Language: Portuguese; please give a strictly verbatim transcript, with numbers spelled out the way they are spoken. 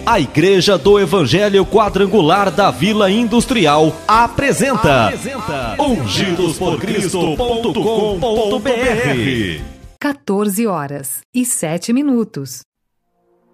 A Igreja do Evangelho Quadrangular da Vila Industrial apresenta, apresenta ungidos por cristo ponto com ponto br. quatorze horas e sete minutos.